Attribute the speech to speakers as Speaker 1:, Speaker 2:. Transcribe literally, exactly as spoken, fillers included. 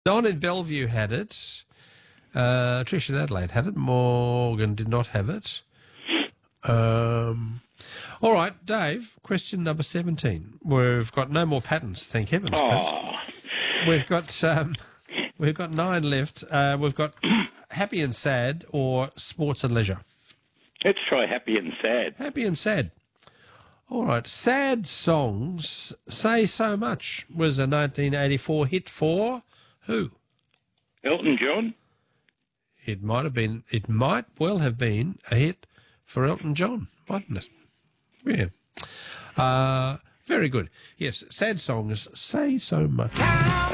Speaker 1: Don in Bellevue had it. Uh, Trish in Adelaide had it. Morgan did not have it. Um, all right, Dave, question number seventeen. We've got no more patterns, thank heavens.
Speaker 2: Oh.
Speaker 1: We've got um, we've got nine left. Uh, we've got happy and sad or sports and leisure.
Speaker 2: Let's try happy and sad.
Speaker 1: Happy and sad. All right, sad songs say so much was a nineteen eighty-four hit for who?
Speaker 2: Elton John?
Speaker 1: It might have been. It might well have been a hit for Elton John, mightn't it? Yeah. Uh, very good. Yes, sad songs say so much.